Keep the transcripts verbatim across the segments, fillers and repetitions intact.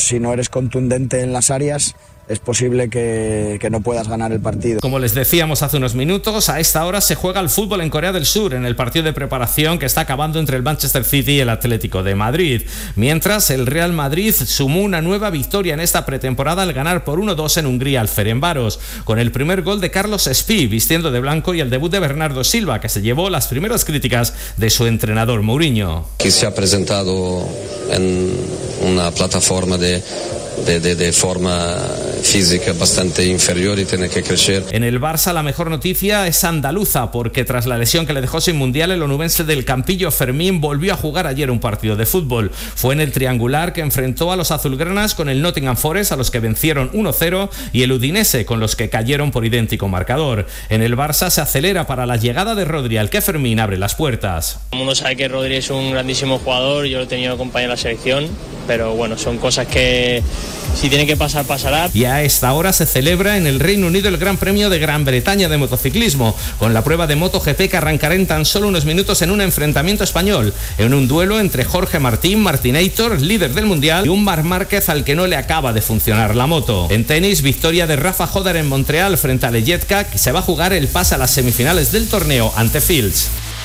si no eres contundente en las áreas, es posible que, que no puedas ganar el partido. Como les decíamos hace unos minutos, a esta hora se juega el fútbol en Corea del Sur, en el partido de preparación que está acabando entre el Manchester City y el Atlético de Madrid. Mientras, el Real Madrid sumó una nueva victoria en esta pretemporada al ganar por uno dos en Hungría al Ferencváros, con el primer gol de Carlos Espí, vistiendo de blanco, y el debut de Bernardo Silva, que se llevó las primeras críticas de su entrenador Mourinho. Que se ha presentado en una plataforma de De, de, de forma física bastante inferior y tiene que crecer. En el Barça la mejor noticia es andaluza, porque tras la lesión que le dejó sin mundial, el onubense del Campillo Fermín volvió a jugar ayer un partido de fútbol. Fue en el triangular que enfrentó a los azulgranas con el Nottingham Forest, a los que vencieron uno cero, y el Udinese, con los que cayeron por idéntico marcador. En el Barça se acelera para la llegada de Rodri, al que Fermín abre las puertas. Todo el mundo sabe que Rodri es un grandísimo jugador, yo lo he tenido acompañado en la selección, pero bueno, son cosas que si tiene que pasar, pasará. Y a esta hora se celebra en el Reino Unido el Gran Premio de Gran Bretaña de motociclismo, con la prueba de MotoGP que arrancará en tan solo unos minutos en un enfrentamiento español, en un duelo entre Jorge Martín, Martinator, líder del mundial, y un Marc Márquez al que no le acaba de funcionar la moto. En tenis, victoria de Rafa Jodar en Montreal frente a Leyetka, que se va a jugar el pase a las semifinales del torneo ante Fields.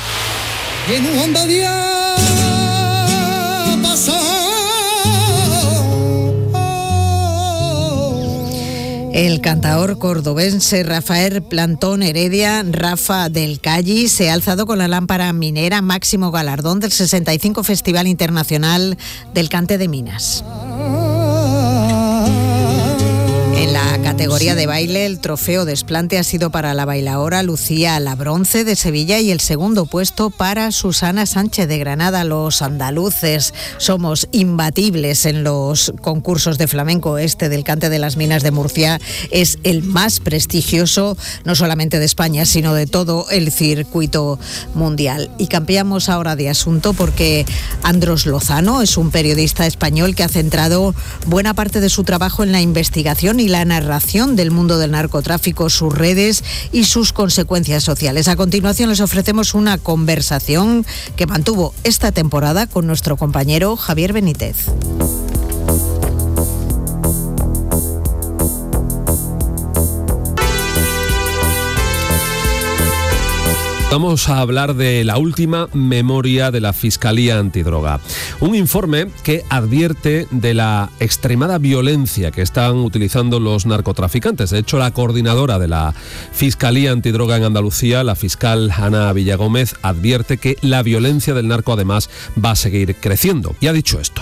El cantaor cordobense Rafael Plantón Heredia, Rafa del Calli, se ha alzado con la lámpara minera, máximo galardón del sesenta y cinco Festival Internacional del Cante de Minas. En la categoría de baile, el trofeo desplante ha sido para la bailaora Lucía Labronce de Sevilla y el segundo puesto para Susana Sánchez de Granada. Los andaluces somos imbatibles en los concursos de flamenco. Este del Cante de las Minas de Murcia es el más prestigioso, no solamente de España, sino de todo el circuito mundial. Y cambiamos ahora de asunto porque Andros Lozano es un periodista español que ha centrado buena parte de su trabajo en la investigación y la narración del mundo del narcotráfico, sus redes y sus consecuencias sociales. A continuación les ofrecemos una conversación que mantuvo esta temporada con nuestro compañero Javier Benítez. Vamos a hablar de la última memoria de la Fiscalía Antidroga. Un informe que advierte de la extremada violencia que están utilizando los narcotraficantes. De hecho, la coordinadora de la Fiscalía Antidroga en Andalucía, la fiscal Ana Villagómez, advierte que la violencia del narco además va a seguir creciendo. Y ha dicho esto.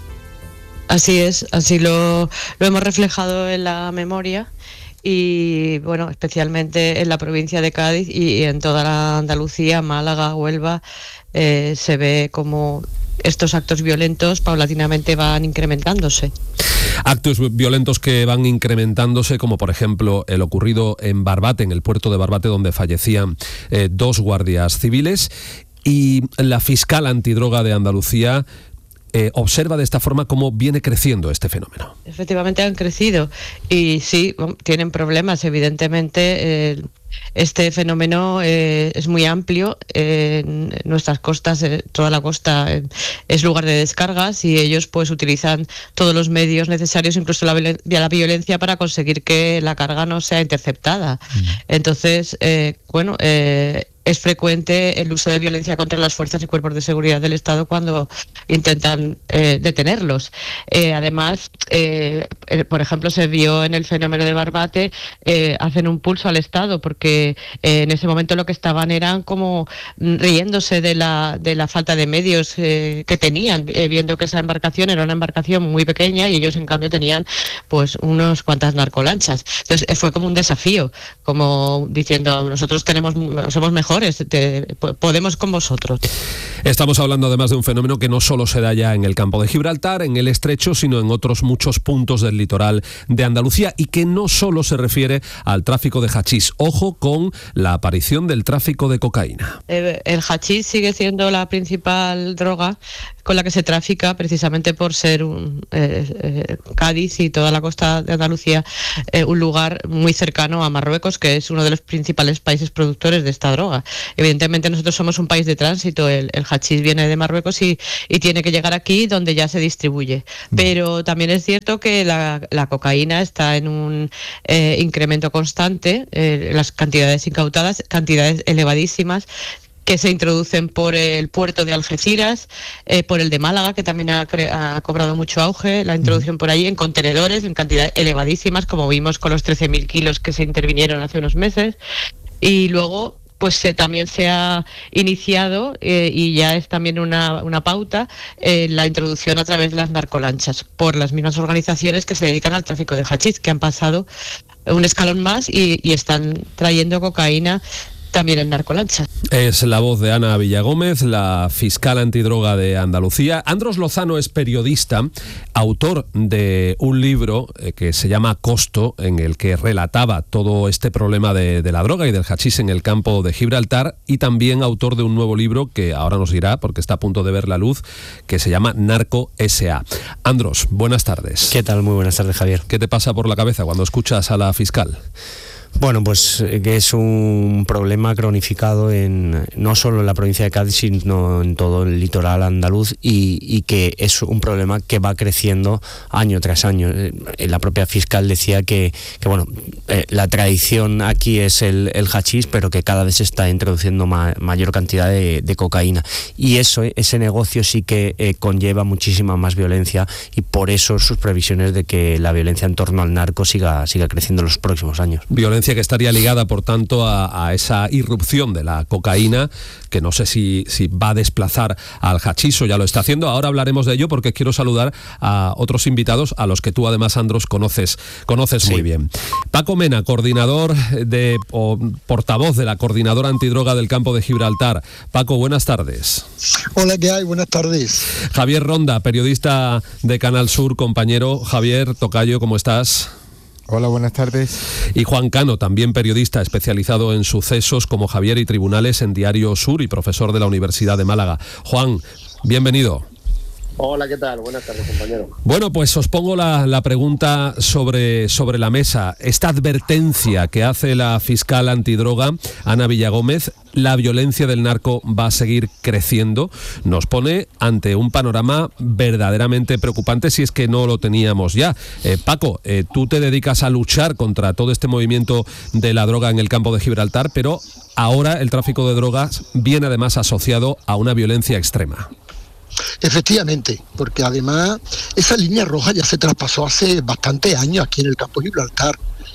Así es, así lo, lo hemos reflejado en la memoria. Y bueno, especialmente en la provincia de Cádiz y en toda la Andalucía, Málaga, Huelva, eh, se ve como estos actos violentos paulatinamente van incrementándose. Actos violentos que van incrementándose, como por ejemplo el ocurrido en Barbate, en el puerto de Barbate, donde fallecían eh, dos guardias civiles. Y la fiscal antidroga de Andalucía Eh, observa de esta forma cómo viene creciendo este fenómeno. Efectivamente han crecido y sí, tienen problemas, evidentemente. Eh, este fenómeno eh, es muy amplio. Eh, en nuestras costas, eh, toda la costa eh, es lugar de descargas y ellos pues utilizan todos los medios necesarios, incluso la, la violencia, para conseguir que la carga no sea interceptada. Mm. Entonces, eh, bueno, eh, es frecuente el uso de violencia contra las fuerzas y cuerpos de seguridad del Estado cuando intentan eh, detenerlos. Eh, además, eh, eh, por ejemplo, se vio en el fenómeno de Barbate, eh, hacen un pulso al Estado porque eh, en ese momento lo que estaban eran como riéndose de la, de la falta de medios eh, que tenían, eh, viendo que esa embarcación era una embarcación muy pequeña y ellos en cambio tenían pues unos cuantas narcolanchas. Entonces eh, fue como un desafío, como diciendo nosotros tenemos somos mejores. Te, podemos con vosotros. Estamos hablando además de un fenómeno que no solo se da ya en el campo de Gibraltar, en el Estrecho, sino en otros muchos puntos del litoral de Andalucía y que no solo se refiere al tráfico de hachís. Ojo con la aparición del tráfico de cocaína. Eh, el hachís sigue siendo la principal droga con la que se trafica, precisamente por ser un, eh, eh, Cádiz y toda la costa de Andalucía eh, un lugar muy cercano a Marruecos, que es uno de los principales países productores de esta droga. Evidentemente nosotros somos un país de tránsito, el, el hachís viene de Marruecos y, y tiene que llegar aquí donde ya se distribuye. Pero también es cierto que la, la cocaína está en un eh, incremento constante, eh, las cantidades incautadas, cantidades elevadísimas, que se introducen por el puerto de Algeciras, eh, por el de Málaga, que también ha, ha cobrado mucho auge, la introducción por ahí en contenedores en cantidades elevadísimas, como vimos con los trece mil kilos que se intervinieron hace unos meses. Y luego pues se, también se ha iniciado eh, y ya es también una, una pauta eh, la introducción a través de las narcolanchas por las mismas organizaciones que se dedican al tráfico de hachís, que han pasado un escalón más y, y están trayendo cocaína también en narcolanchas. Es la voz de Ana Villagómez, la fiscal antidroga de Andalucía. Andros Lozano es periodista, autor de un libro eh, que se llama Costo, en el que relataba todo este problema de, de la droga y del hachís en el campo de Gibraltar, y también autor de un nuevo libro que ahora nos dirá, porque está a punto de ver la luz, que se llama Narco ese a. Andros, buenas tardes. ¿Qué tal? Muy buenas tardes, Javier. ¿Qué te pasa por la cabeza cuando escuchas a la fiscal? Bueno, pues que es un problema cronificado en no solo en la provincia de Cádiz, sino en todo el litoral andaluz, y, y que es un problema que va creciendo año tras año. La propia fiscal decía que, que bueno, eh, la tradición aquí es el, el hachís, pero que cada vez se está introduciendo ma, mayor cantidad de, de cocaína. Y eso, ese negocio sí que eh, conlleva muchísima más violencia, y por eso sus previsiones de que la violencia en torno al narco siga, siga creciendo en los próximos años. Violencia que estaría ligada, por tanto, a, a esa irrupción de la cocaína, que no sé si, si va a desplazar al hachís o ya lo está haciendo. Ahora hablaremos de ello, porque quiero saludar a otros invitados a los que tú, además, Andros, conoces, conoces sí. muy bien. Paco Mena, coordinador de, o portavoz de la Coordinadora Antidroga del Campo de Gibraltar. Paco, buenas tardes. Hola, ¿qué hay? Buenas tardes. Javier Ronda, periodista de Canal Sur, compañero. Javier, tocayo, ¿cómo estás? Hola, buenas tardes. Y Juan Cano, también periodista especializado en sucesos como Javier y Tribunales en Diario Sur y profesor de la Universidad de Málaga. Juan, bienvenido. Hola, ¿qué tal? Buenas tardes, compañero. Bueno, pues os pongo la, la pregunta sobre, sobre la mesa. Esta advertencia que hace la fiscal antidroga, Ana Villagómez, la violencia del narco va a seguir creciendo, nos pone ante un panorama verdaderamente preocupante, si es que no lo teníamos ya. Eh, Paco, eh, tú te dedicas a luchar contra todo este movimiento de la droga en el campo de Gibraltar, pero ahora el tráfico de drogas viene además asociado a una violencia extrema. Efectivamente, porque además esa línea roja ya se traspasó hace bastantes años aquí en el campo de Gibraltar.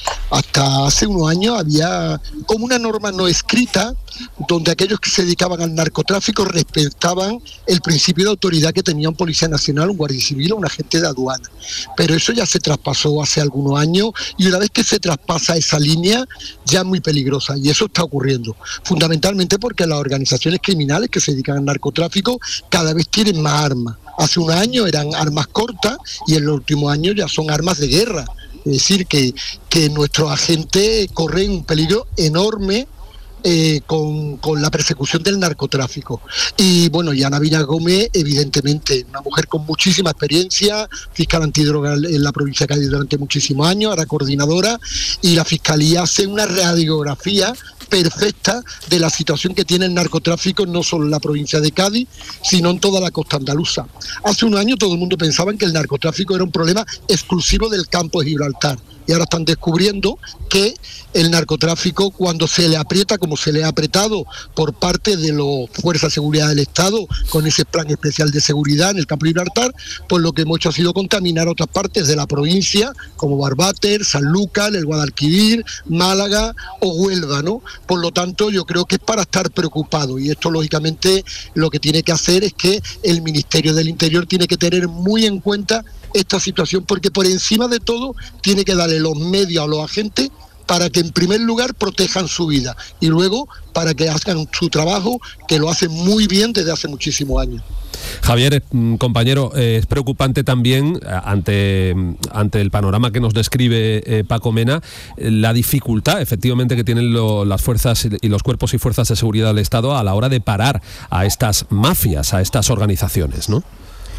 Hasta hace unos años había como una norma no escrita donde aquellos que se dedicaban al narcotráfico respetaban el principio de autoridad que tenía un policía nacional, un guardia civil o un agente de aduana. Pero eso ya se traspasó hace algunos años, y una vez que se traspasa esa línea ya es muy peligrosa, y eso está ocurriendo fundamentalmente porque las organizaciones criminales que se dedican al narcotráfico cada vez tienen más armas. Hace un año eran armas cortas y en los últimos años ya son armas de guerra. Es decir, que, que nuestros agentes corren un peligro enorme eh, con, con la persecución del narcotráfico. Y bueno, y Ana Villagómez, evidentemente, una mujer con muchísima experiencia, fiscal antidroga en la provincia de Cádiz durante muchísimos años, ahora coordinadora, y la Fiscalía hace una radiografía perfecta de la situación que tiene el narcotráfico no solo en la provincia de Cádiz, sino en toda la costa andaluza. Hace un año todo el mundo pensaba que el narcotráfico era un problema exclusivo del campo de Gibraltar, y ahora están descubriendo que el narcotráfico, cuando se le aprieta, como se le ha apretado por parte de las Fuerzas de Seguridad del Estado, con ese plan especial de seguridad en el campo de Gibraltar, pues lo que hemos hecho ha sido contaminar otras partes de la provincia, como Barbáter, Sanlúcar, el Guadalquivir, Málaga o Huelva, ¿no? Por lo tanto, yo creo que es para estar preocupado, y esto lógicamente lo que tiene que hacer es que el Ministerio del Interior tiene que tener muy en cuenta esta situación, porque por encima de todo tiene que darle los medios a los agentes para que en primer lugar protejan su vida y luego para que hagan su trabajo, que lo hacen muy bien desde hace muchísimos años. Javier, compañero, eh, es preocupante también ante, ante el panorama que nos describe eh, Paco Mena, la dificultad efectivamente que tienen lo, las fuerzas y los cuerpos y fuerzas de seguridad del Estado a la hora de parar a estas mafias, a estas organizaciones, ¿no?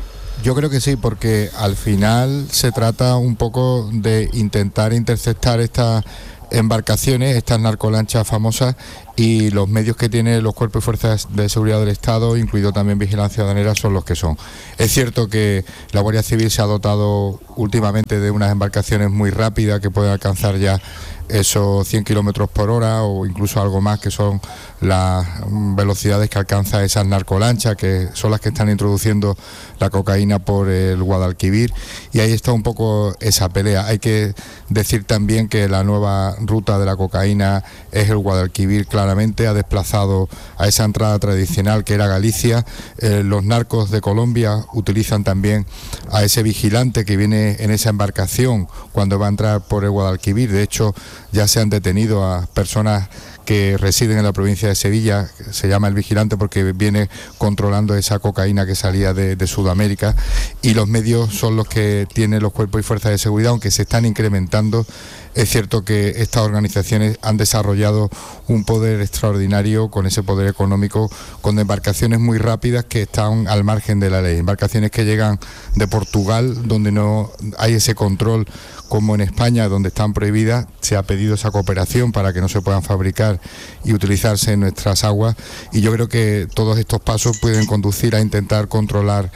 Yo creo que sí, porque al final se trata un poco de intentar interceptar estas embarcaciones, estas narcolanchas famosas, y los medios que tienen los cuerpos y fuerzas de seguridad del Estado, incluido también Vigilancia Aduanera, son los que son. Es cierto que la Guardia Civil se ha dotado últimamente de unas embarcaciones muy rápidas que pueden alcanzar ya esos cien kilómetros por hora o incluso algo más, que son las velocidades que alcanza esas narcolanchas, que son las que están introduciendo la cocaína por el Guadalquivir, y ahí está un poco esa pelea. Hay que decir también que la nueva ruta de la cocaína es el Guadalquivir, claramente ha desplazado a esa entrada tradicional que era Galicia. Eh, los narcos de Colombia utilizan también a ese vigilante que viene en esa embarcación cuando va a entrar por el Guadalquivir. De hecho, ya se han detenido a personas que residen en la provincia de Sevilla, se llama el vigilante porque viene controlando esa cocaína que salía de, de Sudamérica, y los medios son los que tienen los cuerpos y fuerzas de seguridad, aunque se están incrementando. Es cierto que estas organizaciones han desarrollado un poder extraordinario con ese poder económico, con embarcaciones muy rápidas que están al margen de la ley, embarcaciones que llegan de Portugal, donde no hay ese control como en España, donde están prohibidas. Se ha pedido esa cooperación para que no se puedan fabricar y utilizarse en nuestras aguas, y yo creo que todos estos pasos pueden conducir a intentar controlar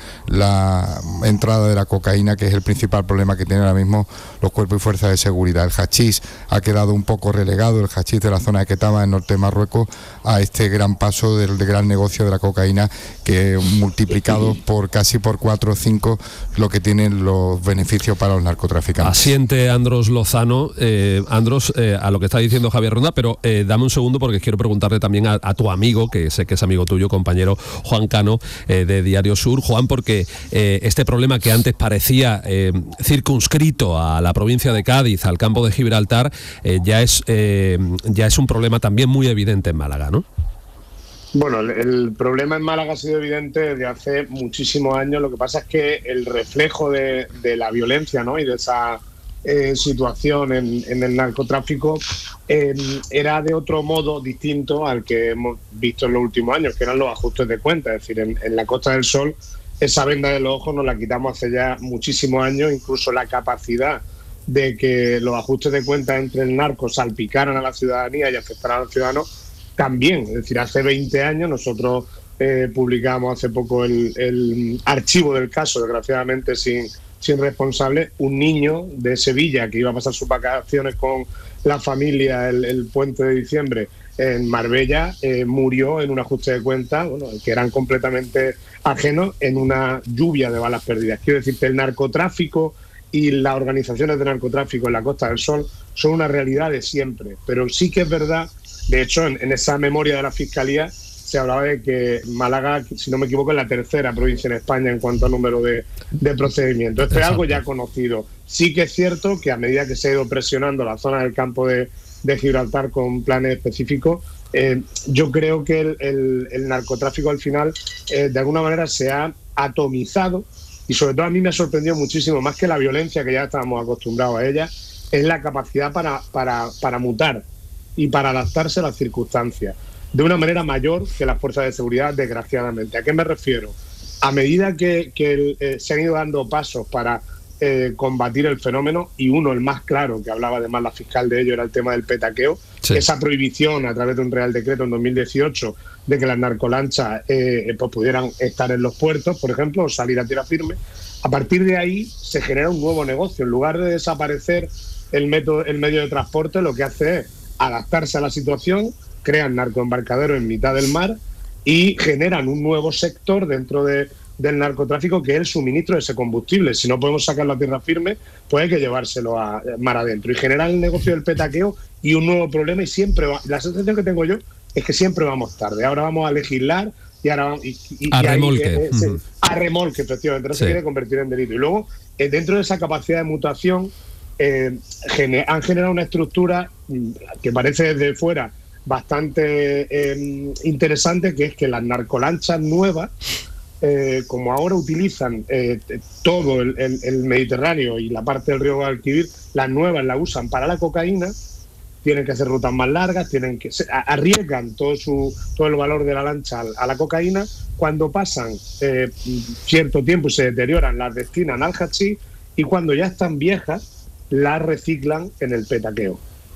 la entrada de la cocaína, que es el principal problema que tienen ahora mismo los cuerpos y fuerzas de seguridad. El hachís ha quedado un poco relegado, el hachís de la zona de Ketama, en norte de Marruecos, a este gran paso del de gran negocio de la cocaína, que multiplicado por casi por cuatro o cinco lo que tienen los beneficios para los narcotraficantes. Asiente Andros Lozano. eh, Andros, eh, a lo que está diciendo Javier Ronda, pero eh, dame un segundo porque quiero preguntarle también a, a tu amigo, que sé que es amigo tuyo, compañero Juan Cano, eh, de Diario Sur. Juan, porque eh, este problema que antes parecía eh, circunscrito a la provincia de Cádiz, al campo de Gibraltar, eh, ya es eh, ya es un problema también muy evidente en Málaga, ¿no? Bueno, el problema en Málaga ha sido evidente desde hace muchísimos años. Lo que pasa es que el reflejo de, de la violencia, ¿no?, y de esa eh, situación en, en el narcotráfico eh, era de otro modo distinto al que hemos visto en los últimos años, que eran los ajustes de cuentas. Es decir, en, en la Costa del Sol esa venda de los ojos nos la quitamos hace ya muchísimos años. Incluso la capacidad de que los ajustes de cuentas entre el narco salpicaran a la ciudadanía y afectaran a los ciudadanos también. Es decir, hace veinte años nosotros eh, publicamos hace poco el, el archivo del caso, desgraciadamente sin, sin responsable. Un niño de Sevilla que iba a pasar sus vacaciones con la familia el, el puente de diciembre en Marbella, eh, murió en un ajuste de cuentas, bueno, que eran completamente ajenos, en una lluvia de balas perdidas. Quiero decir que el narcotráfico y las organizaciones de narcotráfico en la Costa del Sol son una realidad de siempre, pero sí que es verdad. De hecho, en, en esa memoria de la Fiscalía se hablaba de que Málaga, si no me equivoco, es la tercera provincia en España en cuanto al número de, de procedimientos. Esto es algo ya conocido. Sí que es cierto que a medida que se ha ido presionando la zona del campo de, de Gibraltar con planes específicos, eh, yo creo que el, el, el narcotráfico al final eh, de alguna manera se ha atomizado, y sobre todo a mí me ha sorprendido muchísimo, más que la violencia que ya estábamos acostumbrados a ella, es la capacidad para, para, para mutar y para adaptarse a las circunstancias de una manera mayor que las fuerzas de seguridad, desgraciadamente. ¿A qué me refiero? A medida que, que el, eh, se han ido dando pasos para eh, combatir el fenómeno, y uno, el más claro, que hablaba además la fiscal de ello, era el tema del petaqueo, sí. Esa prohibición a través de un Real Decreto en dos mil dieciocho de que las narcolanchas eh, pues pudieran estar en los puertos, por ejemplo, o salir a tierra firme. A partir de ahí se genera un nuevo negocio. En lugar de desaparecer el, método, el medio de transporte, lo que hace es adaptarse a la situación, crean narcoembarcaderos en mitad del mar y generan un nuevo sector dentro de, del narcotráfico, que es el suministro de ese combustible. Si no podemos sacarlo a tierra firme, pues hay que llevárselo a mar adentro, y generan el negocio del petaqueo y un nuevo problema. Y siempre va, la sensación que tengo yo es que siempre vamos tarde. Ahora vamos a legislar y ahora vamos, y, y, a y remolque ahí, eh, se, uh-huh. a remolque, efectivamente, no sí. se quiere convertir en delito. Y luego, eh, dentro de esa capacidad de mutación, eh, gener- han generado una estructura que parece desde fuera bastante eh, interesante, que es que las narcolanchas nuevas, eh, como ahora utilizan eh, todo el, el, el Mediterráneo y la parte del río Guadalquivir, las nuevas las usan para la cocaína, tienen que hacer rutas más largas, tienen que se, arriesgan todo su todo el valor de la lancha a la cocaína. Cuando pasan eh, cierto tiempo y se deterioran, las destinan al hachís, y cuando ya están viejas, las reciclan en el petaqueo.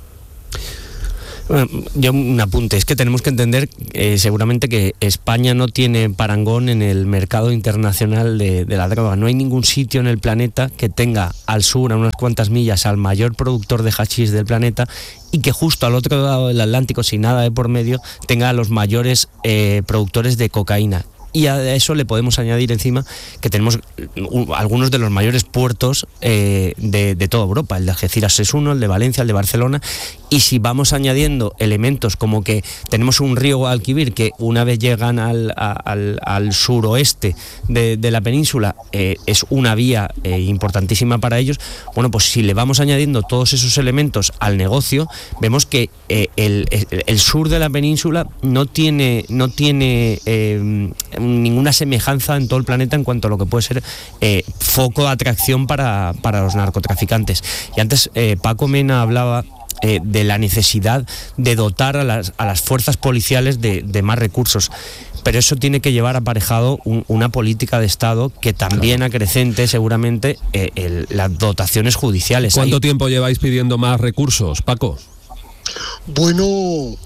Bueno, yo un apunte, es que tenemos que entender eh, seguramente que España no tiene parangón en el mercado internacional de, de la droga. No hay ningún sitio en el planeta que tenga al sur, a unas cuantas millas, al mayor productor de hachís del planeta, y que justo al otro lado del Atlántico, sin nada de por medio, tenga a los mayores eh, productores de cocaína. Y a eso le podemos añadir encima que tenemos algunos de los mayores puertos eh, de, de toda Europa. El de Algeciras es uno, el de Valencia, el de Barcelona. Y si vamos añadiendo elementos como que tenemos un río Guadalquivir que una vez llegan al, al, al suroeste de, de la península eh, es una vía eh, importantísima para ellos, bueno, pues si le vamos añadiendo todos esos elementos al negocio, vemos que eh, el, el, el sur de la península no tiene, no tiene eh, ninguna semejanza en todo el planeta en cuanto a lo que puede ser eh, foco de atracción para, para los narcotraficantes. Y antes eh, Paco Mena hablaba Eh, de la necesidad de dotar a las, a las fuerzas policiales de, de más recursos, pero eso tiene que llevar aparejado un, una política de Estado que también claro. acrecente seguramente eh, el, las dotaciones judiciales. ¿Cuánto Hay... tiempo lleváis pidiendo más recursos, Paco? Bueno,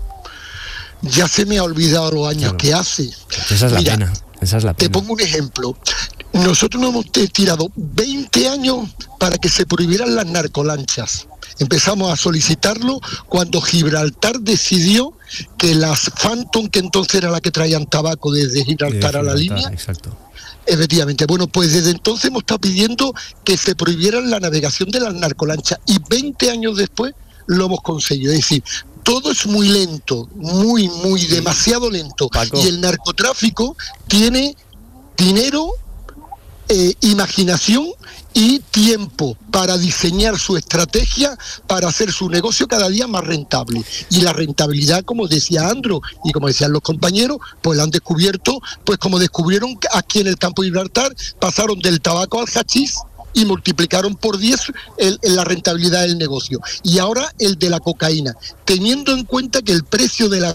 ya se me ha olvidado los años claro. que hace. Esa es la Mira, pena. Esa es la pena. Te pongo un ejemplo. Nosotros nos hemos tirado veinte años para que se prohibieran las narcolanchas. Empezamos a solicitarlo cuando Gibraltar decidió que las Phantom, que entonces era la que traían tabaco desde Gibraltar, de Gibraltar a la línea, exacto. Efectivamente, bueno, pues desde entonces hemos estado pidiendo que se prohibieran la navegación de las narcolanchas, y veinte años después lo hemos conseguido. Es decir, todo es muy lento, muy, muy, demasiado lento. Paco. Y el narcotráfico tiene dinero, eh, imaginación y tiempo para diseñar su estrategia para hacer su negocio cada día más rentable. Y la rentabilidad, como decía Andro y como decían los compañeros, pues la han descubierto, pues como descubrieron aquí en el campo de Gibraltar, pasaron del tabaco al hachís y multiplicaron por diez el, el, la rentabilidad del negocio. Y ahora el de la cocaína, teniendo en cuenta que el precio de la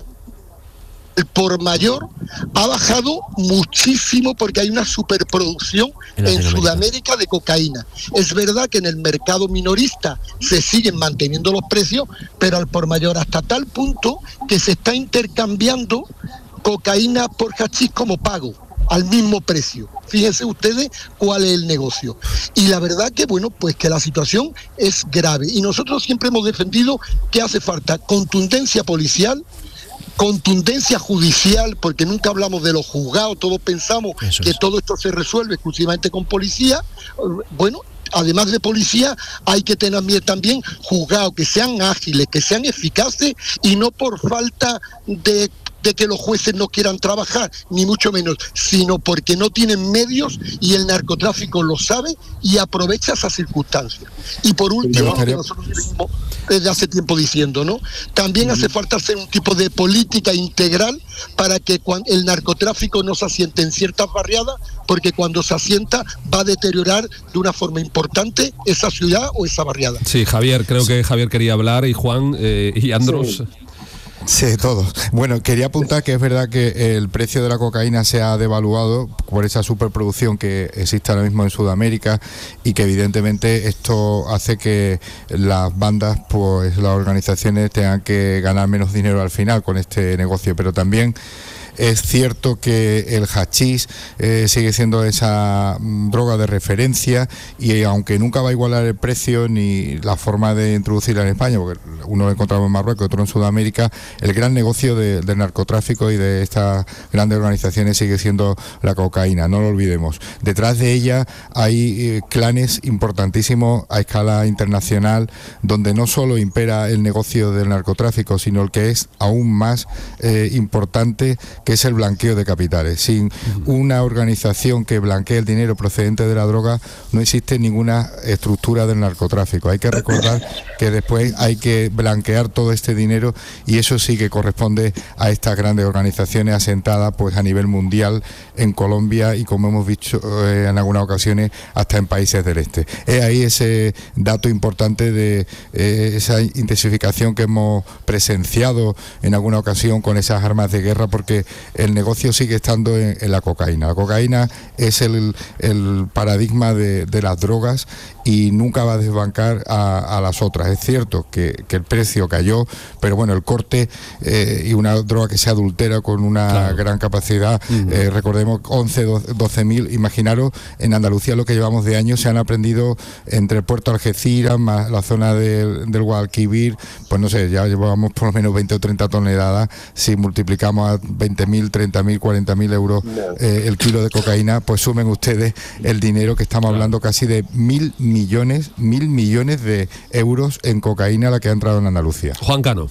el por mayor ha bajado muchísimo porque hay una superproducción en, en Sudamérica de cocaína. Es verdad que en el mercado minorista se siguen manteniendo los precios, pero al por mayor, hasta tal punto que se está intercambiando cocaína por hachís como pago, al mismo precio. Fíjense ustedes cuál es el negocio. Y la verdad que, bueno, pues que la situación es grave. Y nosotros siempre hemos defendido que hace falta contundencia policial, contundencia judicial, porque nunca hablamos de los juzgados, todos pensamos Eso que es. todo esto se resuelve exclusivamente con policía. Bueno, además de policía, hay que tener también juzgados que sean ágiles, que sean eficaces, y no por falta de de que los jueces no quieran trabajar, ni mucho menos, sino porque no tienen medios y el narcotráfico lo sabe y aprovecha esas circunstancias. Y por último, lo que nosotros venimos desde hace tiempo diciendo, ¿no? También hace falta hacer un tipo de política integral para que cuando el narcotráfico no se asiente en ciertas barriadas, porque cuando se asienta va a deteriorar de una forma importante esa ciudad o esa barriada. Sí, Javier, creo que Javier quería hablar, y Juan eh, y Andros. Sí. Sí, todos. Bueno, quería apuntar que es verdad que el precio de la cocaína se ha devaluado por esa superproducción que existe ahora mismo en Sudamérica, y que evidentemente esto hace que las bandas, pues las organizaciones tengan que ganar menos dinero al final con este negocio, pero también es cierto que el hachís eh, sigue siendo esa mm, droga de referencia, y aunque nunca va a igualar el precio ni la forma de introducirla en España, porque uno lo encontramos en Marruecos, otro en Sudamérica, el gran negocio de, del narcotráfico y de estas grandes organizaciones sigue siendo la cocaína, no lo olvidemos. Detrás de ella hay eh, clanes importantísimos a escala internacional, donde no solo impera el negocio del narcotráfico, sino el que es aún más eh, importante, que es el blanqueo de capitales. Sin una organización que blanquee el dinero procedente de la droga, no existe ninguna estructura del narcotráfico. Hay que recordar que después hay que blanquear todo este dinero, y eso sí que corresponde a estas grandes organizaciones asentadas pues a nivel mundial en Colombia y, como hemos visto eh, en algunas ocasiones, hasta en países del este. Es ahí ese dato importante de eh, esa intensificación que hemos presenciado en alguna ocasión con esas armas de guerra, porque el negocio sigue estando en, en la cocaína. La cocaína es el, el paradigma de, de las drogas y nunca va a desbancar a, a las otras. Es cierto que, que el precio cayó, pero bueno, el corte eh, y una droga que se adultera con una claro. gran capacidad, uh-huh. eh, recordemos once, doce mil, imaginaros en Andalucía lo que llevamos de años, se han aprendido entre el puerto Algeciras más la zona de, del Guadalquivir, pues no sé, ya llevamos por lo menos veinte o treinta toneladas. Si multiplicamos a veinte mil, treinta mil, cuarenta mil euros eh, el kilo de cocaína, pues sumen ustedes el dinero, que estamos hablando casi de mil millones, mil millones de euros en cocaína la que ha entrado en Andalucía. Juan Cano.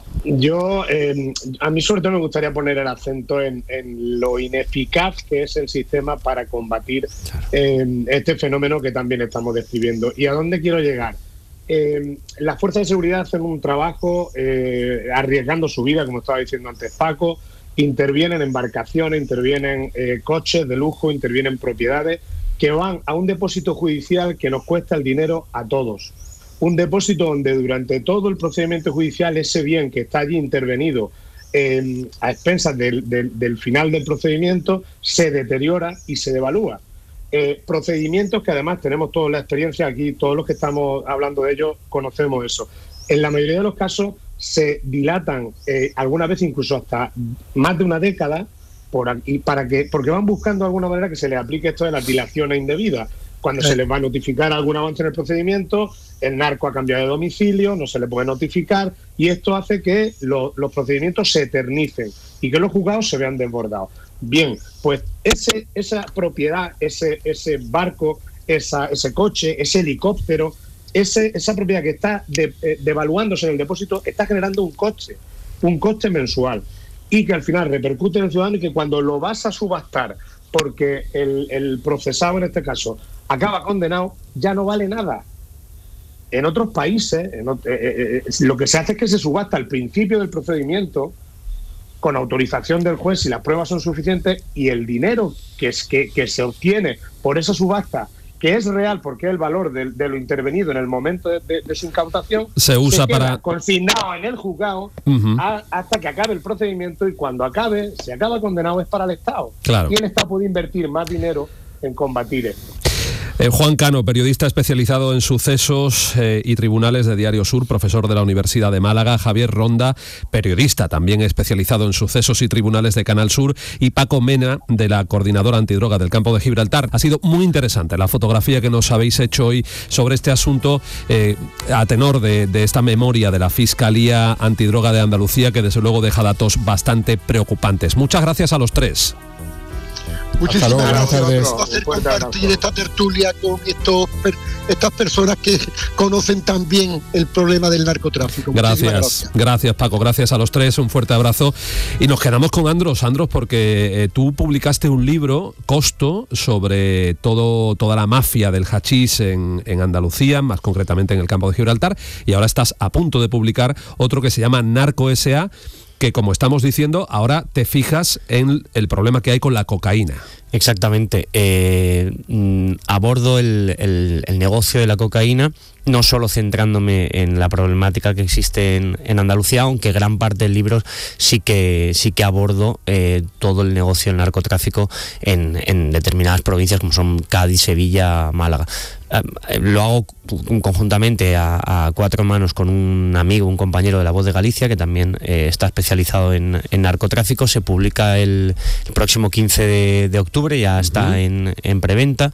Yo, eh, a mí sobre todo me gustaría poner el acento en, en lo ineficaz que es el sistema para combatir eh, este fenómeno que también estamos describiendo. ¿Y a dónde quiero llegar? Eh, las fuerzas de seguridad hacen un trabajo eh, arriesgando su vida, como estaba diciendo antes Paco, intervienen embarcaciones, intervienen eh, coches de lujo, intervienen propiedades que van a un depósito judicial que nos cuesta el dinero a todos. Un depósito donde durante todo el procedimiento judicial ese bien que está allí intervenido eh, a expensas del, del, del final del procedimiento se deteriora y se devalúa. Eh, procedimientos que además tenemos toda la experiencia aquí, todos los que estamos hablando de ellos conocemos eso. En la mayoría de los casos se dilatan, eh, alguna vez incluso hasta más de una década, por aquí, para que, porque van buscando de alguna manera que se les aplique esto de las dilaciones indebidas. Cuando se les va a notificar algún avance en el procedimiento, el narco ha cambiado de domicilio, no se le puede notificar, y esto hace que lo, los procedimientos se eternicen y que los juzgados se vean desbordados. Bien, pues ese, esa propiedad, ese, ese barco, esa, ese coche, ese helicóptero, ese, esa propiedad que está de, eh, devaluándose en el depósito, está generando un coste, un coste mensual, y que al final repercute en el ciudadano, y que cuando lo vas a subastar, porque el, el procesado en este caso acaba condenado, ya no vale nada. En otros países, en, eh, eh, lo que se hace es que se subasta al principio del procedimiento, con autorización del juez si las pruebas son suficientes, y el dinero que, es, que, que se obtiene por esa subasta, que es real porque es el valor de, de lo intervenido en el momento de, de, de su incautación, se usa se queda para consignado en el juzgado uh-huh. a, hasta que acabe el procedimiento, y cuando acabe, si acaba condenado, es para el Estado. Claro. Y el Estado puede invertir más dinero en combatir esto. Eh, Juan Cano, periodista especializado en sucesos eh, y tribunales de Diario Sur, profesor de la Universidad de Málaga. Javier Ronda, periodista también especializado en sucesos y tribunales de Canal Sur. Y Paco Mena, de la Coordinadora Antidroga del Campo de Gibraltar. Ha sido muy interesante la fotografía que nos habéis hecho hoy sobre este asunto, eh, a tenor de, de esta memoria de la Fiscalía Antidroga de Andalucía, que desde luego deja datos bastante preocupantes. Muchas gracias a los tres. Muchísimas luego, gracias gracias. hacer compartir esta tertulia con estos, estas personas que conocen también el problema del narcotráfico. Gracias, gracias, gracias Paco, gracias a los tres, un fuerte abrazo. Y nos quedamos con Andros, Andros, porque eh, tú publicaste un libro, Costo, sobre todo toda la mafia del hachís en, en Andalucía, más concretamente en el Campo de Gibraltar, y ahora estás a punto de publicar otro que se llama Narco S A, que, como estamos diciendo, ahora te fijas en el problema que hay con la cocaína. Exactamente. Eh, abordo el, el, el negocio de la cocaína, no solo centrándome en la problemática que existe en, en Andalucía, aunque gran parte del libro sí que sí que abordo eh, todo el negocio del narcotráfico en, en determinadas provincias como son Cádiz, Sevilla, Málaga. Eh, lo hago conjuntamente a, a cuatro manos con un amigo, un compañero de La Voz de Galicia, que también eh, está especializado en, en narcotráfico. Se publica el, el próximo quince de, de octubre, ya está uh-huh. en, en preventa.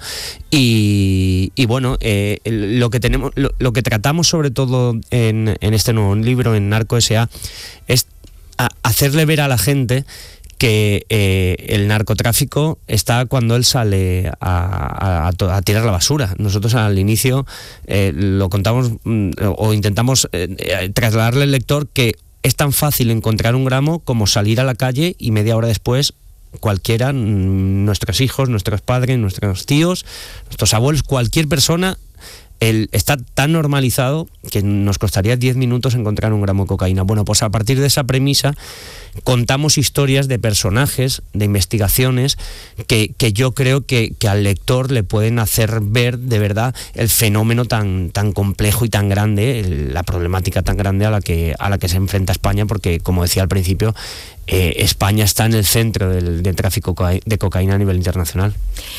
Y, y bueno, eh, lo que tenemos, lo, lo que tratamos sobre todo en, en este nuevo libro, en Narco S A, es a hacerle ver a la gente que eh, el narcotráfico está cuando él sale a, a, a tirar la basura. Nosotros al inicio eh, lo contamos mm, o intentamos eh, trasladarle al lector que es tan fácil encontrar un gramo como salir a la calle y media hora después cualquiera, nuestros hijos, nuestros padres, nuestros tíos, nuestros abuelos, cualquier persona, el, está tan normalizado que nos costaría diez minutos encontrar un gramo de cocaína. Bueno, pues a partir de esa premisa contamos historias de personajes, de investigaciones que, que yo creo que, que al lector le pueden hacer ver de verdad el fenómeno tan, tan complejo y tan grande, el, la problemática tan grande a la que, a la que se enfrenta España, porque como decía al principio, eh, España está en el centro del, del tráfico de cocaína a nivel internacional.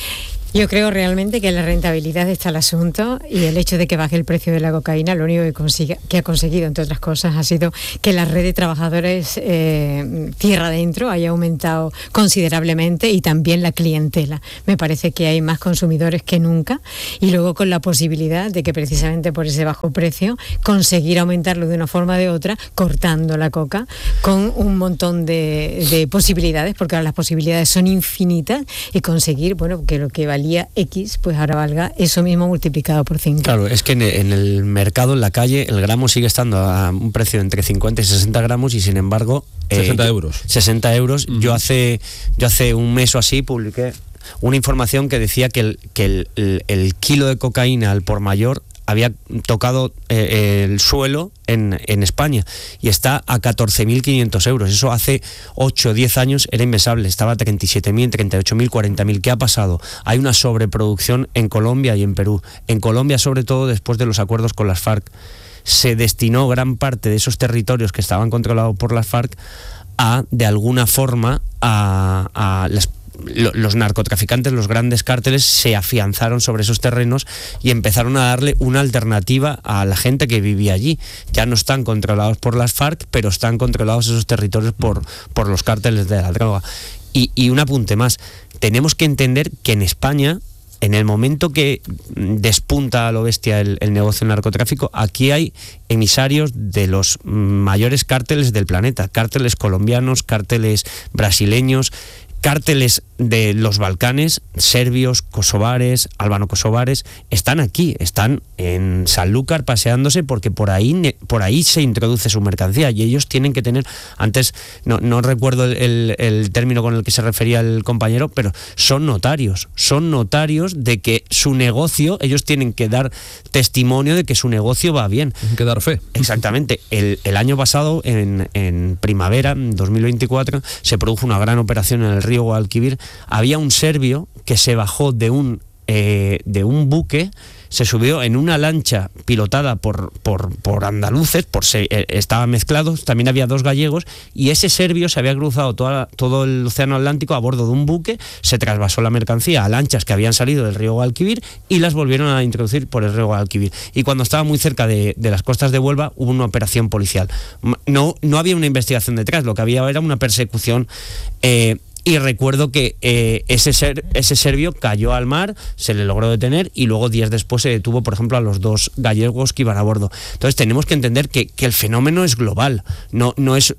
Yo creo realmente que la rentabilidad está el asunto, y el hecho de que baje el precio de la cocaína, lo único que, consiga, que ha conseguido, entre otras cosas, ha sido que la red de trabajadores eh, tierra adentro haya aumentado considerablemente, y también la clientela. Me parece que hay más consumidores que nunca, y luego con la posibilidad de que precisamente por ese bajo precio conseguir aumentarlo de una forma o de otra, cortando la coca, con un montón de, de posibilidades, porque ahora las posibilidades son infinitas, y conseguir, bueno, que lo que valía X, pues ahora valga eso mismo multiplicado por cinco. Claro, es que en el mercado, en la calle, el gramo sigue estando a un precio de entre cincuenta y sesenta gramos, y sin embargo... sesenta eh, euros. sesenta euros. Uh-huh. Yo hace yo hace un mes o así publiqué una información que decía que el, que el, el, el kilo de cocaína al por mayor había tocado eh, el suelo en, en España, y está a catorce mil quinientos euros. Eso hace ocho o diez años era impensable, estaba a treinta y siete mil, treinta y ocho mil, cuarenta mil. ¿Qué ha pasado? Hay una sobreproducción en Colombia y en Perú. En Colombia, sobre todo después de los acuerdos con las FARC, se destinó gran parte de esos territorios que estaban controlados por las FARC a, de alguna forma, a, a las los narcotraficantes, los grandes cárteles se afianzaron sobre esos terrenos y empezaron a darle una alternativa a la gente que vivía allí. Ya no están controlados por las FARC, pero están controlados esos territorios por, por los cárteles de la droga. Y, y un apunte más, tenemos que entender que en España, en el momento que despunta a lo bestia el, el negocio del narcotráfico, aquí hay emisarios de los mayores cárteles del planeta, cárteles colombianos, cárteles brasileños, cárteles de los Balcanes, serbios, kosovares, albano-kosovares, están aquí, están en Sanlúcar paseándose, porque por ahí por ahí se introduce su mercancía, y ellos tienen que tener, antes no, no recuerdo el, el, el término con el que se refería el compañero, pero son notarios, son notarios de que su negocio, ellos tienen que dar testimonio de que su negocio va bien. Tienen que dar fe. Exactamente. El, el año pasado, en, en primavera, en dos mil veinticuatro, se produjo una gran operación en el río Guadalquivir. Había un serbio que se bajó de un, eh, de un buque, se subió en una lancha pilotada por, por, por andaluces, por se, eh, estaban mezclados, también había dos gallegos, y ese serbio se había cruzado toda, todo el océano Atlántico a bordo de un buque, se trasvasó la mercancía a lanchas que habían salido del río Guadalquivir y las volvieron a introducir por el río Guadalquivir. Y cuando estaba muy cerca de, de las costas de Huelva, hubo una operación policial. No, no había una investigación detrás, lo que había era una persecución. eh, Y recuerdo que eh, ese, ser, ese serbio cayó al mar, se le logró detener, y luego días después se detuvo, por ejemplo, a los dos gallegos que iban a bordo. Entonces tenemos que entender que, que el fenómeno es global. No, no es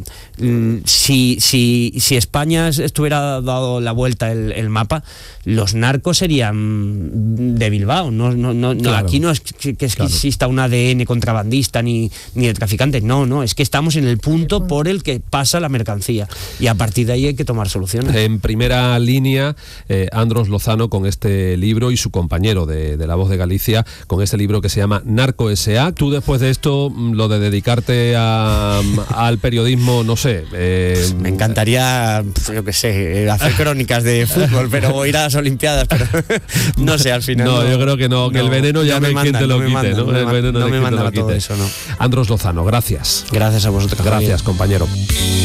uh, si, si, si España estuviera dado la vuelta el, el mapa, los narcos serían de Bilbao. No, no, no, claro. Aquí no es que, que, es que claro. exista un A D N contrabandista ni, ni de traficantes. No, no, es que estamos en el punto por el que pasa la mercancía, y a partir de ahí hay que tomar soluciones. En primera línea, eh, Andros Lozano con este libro, y su compañero de, de La Voz de Galicia con este libro que se llama Narco S A. Tú, después de esto, lo de dedicarte a, al periodismo, no sé... Eh, Me encantaría, yo qué sé, hacer crónicas de fútbol, pero ir a las Olimpiadas, pero no sé, al final... No, no yo creo que no, que no, el veneno ya no hay quien te lo quite, ¿no? No me, el veneno no me manda todo eso, ¿no? Andros Lozano, gracias. Gracias a vosotros. Gracias, compañero.